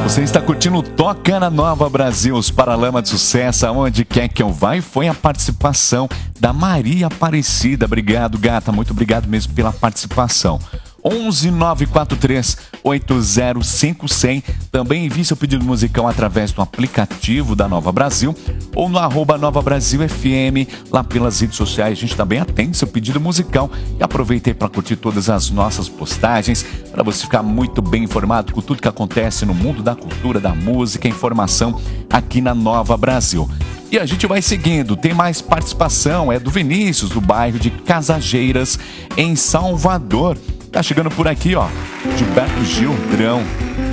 Você está curtindo o Toca na Nova Brasil, os Paralamas de Sucesso, aonde quer que eu vá, e foi a participação da Maria Aparecida. Obrigado, gata, muito obrigado mesmo pela participação. 11 943 805 Também envie seu pedido musical através do aplicativo da Nova Brasil ou no @NovaBrasilFM, lá pelas redes sociais. A gente também atende seu pedido musical. E aproveitei para curtir todas as nossas postagens, para você ficar muito bem informado com tudo que acontece no mundo da cultura, da música, informação aqui na Nova Brasil. E a gente vai seguindo, tem mais participação, é do Vinícius, do bairro de Casageiras, em Salvador. Tá chegando por aqui, ó, Gilberto Gildrão.